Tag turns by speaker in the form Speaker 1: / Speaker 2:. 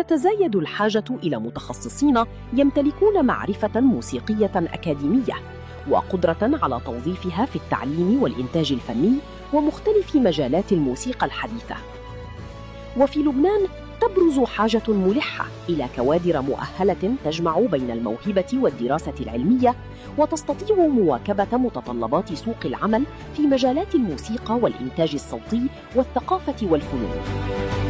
Speaker 1: وتتزايد الحاجة إلى متخصصين يمتلكون معرفة موسيقية أكاديمية وقدرة على توظيفها في التعليم والإنتاج الفني ومختلف مجالات الموسيقى الحديثة. وفي لبنان تبرز حاجة ملحة إلى كوادر مؤهلة تجمع بين الموهبة والدراسة العلمية وتستطيع مواكبة متطلبات سوق العمل في مجالات الموسيقى والإنتاج الصوتي والثقافة والفنون.